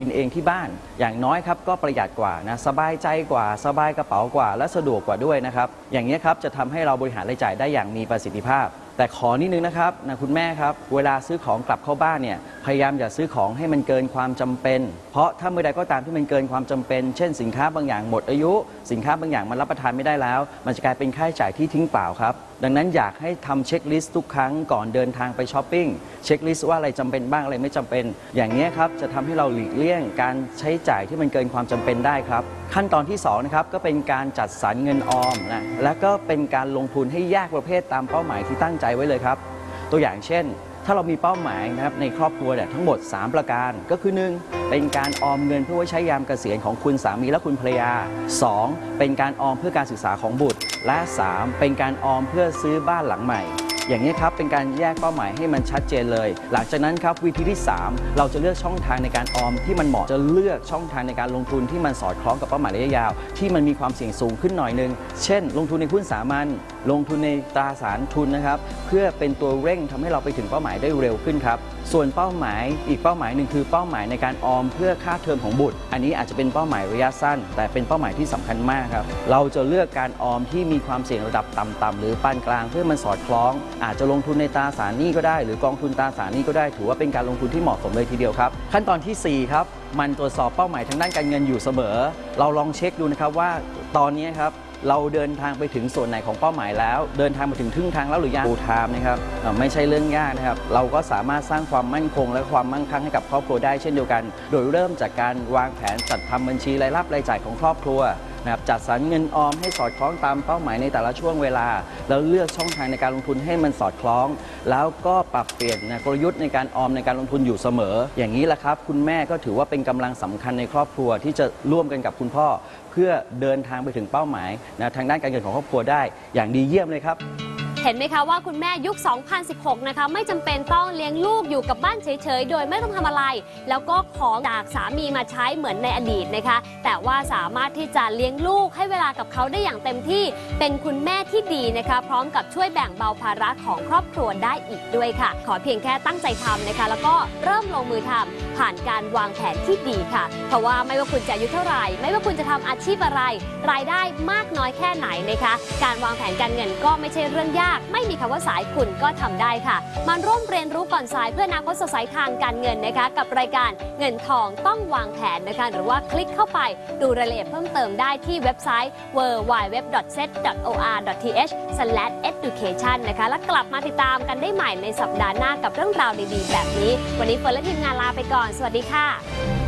กินเองที่บ้านอย่างน้อยครับก็ประหยัดกว่านะสบายใจกว่าสบายกระเป๋ากว่าและสะดวกกว่าด้วยนะครับอย่างนี้ครับจะทำให้เราบริหารรายจ่ายได้อย่างมีประสิทธิภาพแต่ขอนิดนึงนะครับนะคุณแม่ครับเวลาซื้อของกลับเข้าบ้านเนี่ยพยายามอย่าซื้อของให้มันเกินความจำเป็นเพราะถ้าเมื่อใดก็ตามที่มันเกินความจำเป็นเช่นสินค้าบางอย่างหมดอายุสินค้าบางอย่างมันรับประทานไม่ได้แล้วมันจะกลายเป็นค่าใช้จ่ายที่ทิ้งเปล่าครับดังนั้นอยากให้ทำเช็คลิสต์ทุกครั้งก่อนเดินทางไปช้อปปิ้งเช็คลิสต์ว่าอะไรจำเป็นบ้างอะไรไม่จำเป็นอย่างนี้ครับจะทำให้เราหลีกเลี่ยงการใช้จ่ายที่มันเกินความจำเป็นได้ครับขั้นตอนที่2นะครับก็เป็นการจัดสรรเงินออมนะและก็เป็นการลงทุนให้แยกประเภทตามเป้าหมายที่ตั้งใจไว้เลยครับตัวอย่างเช่นถ้าเรามีเป้าหมายนะครับในครอบครัวเนี่ยทั้งหมด3ประการก็คือ1เป็นการออมเงินเพื่อไว้ใช้ยามเกษียณของคุณสามีและคุณภรรยา2เป็นการออมเพื่อการศึกษาของบุตรและ3เป็นการออมเพื่อซื้อบ้านหลังใหม่อย่างนี้ครับเป็นการแยกเป้าหมายให้มันชัดเจนเลยหลังจากนั้นครับวิธีที่3เราจะเลือกช่องทางในการออมที่มันเหมาะจะเลือกช่องทางในการลงทุนที่มันสอดคล้องกับเป้าหมายระยะยาวที่มันมีความเสี่ยงสูงขึ้นหน่อยนึงเช่นลงทุนในหุ้นสามัญลงทุนในตราสารทุนนะครับเพื่อเป็นตัวเร่งทำให้เราไปถึงเป้าหมายได้เร็วขึ้นครับส่วนเป้าหมายอีกเป้าหมายหนึ่งคือเป้าหมายในการออมเพื่อค่าเทอมของบุตรอันนี้อาจจะเป็นเป้าหมายระยะสั้นแต่เป็นเป้าหมายที่สำคัญมากครับเราจะเลือกการออมที่มีความเสี่ยงระดับต่ำๆหรือปานกลางเพื่อมันสอดคล้องอาจจะลงทุนในตราสารหนี้ก็ได้หรือกองทุนตราสารหนี้ก็ได้ถือว่าเป็นการลงทุนที่เหมาะสมเลยทีเดียวครับขั้นตอนที่4ครับมันตรวจสอบเป้าหมายทางด้านการเงินอยู่เสมอเราลองเช็คดูนะครับว่าตอนนี้ครับเราเดินทางไปถึงส่วนไหนของเป้าหมายแล้วเดินทางมาถึงครึ่งทางแล้วหรือยังฟูลไทม์นะครับไม่ใช่เรื่องยากนะครับเราก็สามารถสร้างความมั่นคงและความมั่งคั่งให้กับครอบครัวได้เช่นเดียวกันโดยเริ่มจากการวางแผนจัดทำบัญชีรายรับรายจ่ายของครอบครัวนะครับจัดสรรเงินออมให้สอดคล้องตามเป้าหมายในแต่ละช่วงเวลาแล้วเลือกช่องทางในการลงทุนให้มันสอดคล้องแล้วก็ปรับเปลี่ยนกลยุทธ์ในการออมในการลงทุนอยู่เสมออย่างนี้แหละครับคุณแม่ก็ถือว่าเป็นกำลังสำคัญในครอบครัวที่จะร่วมกันกับคุณพ่อเพื่อเดินทางไปถึงเป้าหมายทางด้านการเงินของครอบครัวได้อย่างดีเยี่ยมเลยครับเห็นไหมคะว่าคุณแม่ยุค 2016 นะคะไม่จำเป็นต้องเลี้ยงลูกอยู่กับบ้านเฉยๆโดยไม่ต้องทำอะไรแล้วก็ขอจากสามีมาใช้เหมือนในอดีตนะคะแต่ว่าสามารถที่จะเลี้ยงลูกให้เวลากับเขาได้อย่างเต็มที่เป็นคุณแม่ที่ดีนะคะพร้อมกับช่วยแบ่งเบาภาระของครอบครัวได้อีกด้วยค่ะขอเพียงแค่ตั้งใจทำนะคะแล้วก็เริ่มลงมือทำผ่านการวางแผนที่ดีค่ะเพราะว่าไม่ว่าคุณจะอายุเท่าไหร่ไม่ว่าคุณจะทำอาชีพอะไรรายได้มากน้อยแค่ไหนนะคะการวางแผนการเงินก็ไม่ใช่เรื่องยากไม่มีคำว่าสายคุณก็ทำได้ค่ะมาร่วมเรียนรู้ก่อนสายเพื่ออนาคตสดใสทางการเงินนะคะกับรายการเงินทองต้องวางแผนนะคะหรือว่าคลิกเข้าไปดูรายละเอียดเพิ่มเติมได้ที่เว็บไซต์ www.set.or.th/education นะคะและกลับมาติดตามกันได้ใหม่ในสัปดาห์หน้ากับเรื่องราวดีๆแบบนี้วันนี้เฟิร์นและทีมงานลาไปก่อนสวัสดีค่ะ